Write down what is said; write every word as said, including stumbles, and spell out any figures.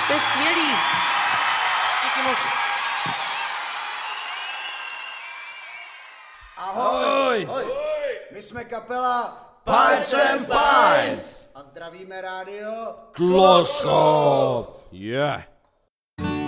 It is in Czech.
Jste skvělí. Díky moc. Ahoj. Ahoj. My jsme kapela Pipes and Pints. a zdravíme rádio Tloskov. Yeah.